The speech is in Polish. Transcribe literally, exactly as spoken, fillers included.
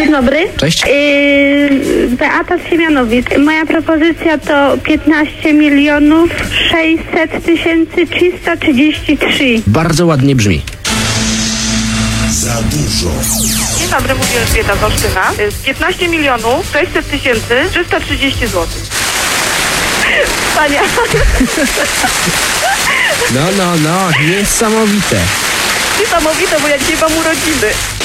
Dzień dobry. Cześć. Yy, Beata z Siemianowic. Moja propozycja to piętnaście milionów sześćset tysięcy trzysta trzydzieści trzy. Bardzo ładnie brzmi. Za dużo. Dzień dobry, mówi Elżbieta z Olsztyna. piętnaście milionów sześćset tysięcy trzysta trzydzieści złotych. Panie. No, no, no, niesamowite. Niesamowite, bo ja dzisiaj mam urodziny.